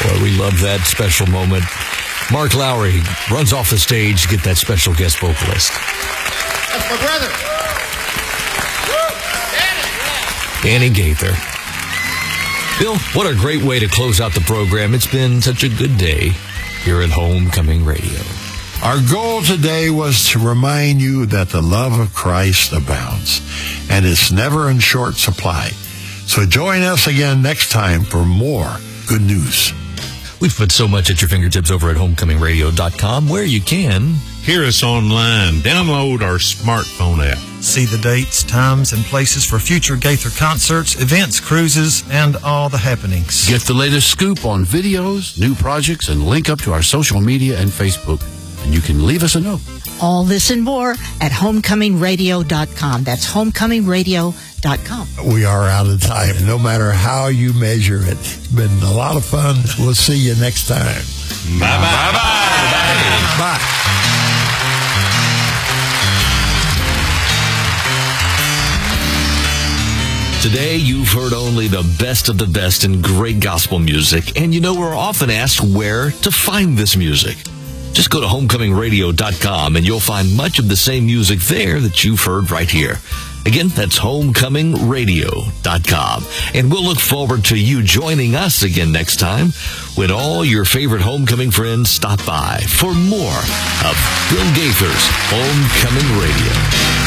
Boy, we love that special moment. Mark Lowry runs off the stage to get that special guest vocalist. That's my brother. Danny Gaither. Bill, what a great way to close out the program. It's been such a good day here at Homecoming Radio. Our goal today was to remind you that the love of Christ abounds, and it's never in short supply. So join us again next time for more good news. We've put so much at your fingertips over at homecomingradio.com, where you can hear us online, download our smartphone app, see the dates, times, and places for future Gaither concerts, events, cruises, and all the happenings. Get the latest scoop on videos, new projects, and link up to our social media and Facebook. And you can leave us a note. All this and more at homecomingradio.com. That's homecomingradio.com. We are out of time, no matter how you measure it. It's been a lot of fun. We'll see you next time. Bye-bye. Bye. Bye. Today, you've heard only the best of the best in great gospel music. And you know, we're often asked where to find this music. Just go to homecomingradio.com and you'll find much of the same music there that you've heard right here. Again, that's homecomingradio.com. And we'll look forward to you joining us again next time when all your favorite homecoming friends stop by for more of Bill Gaither's Homecoming Radio.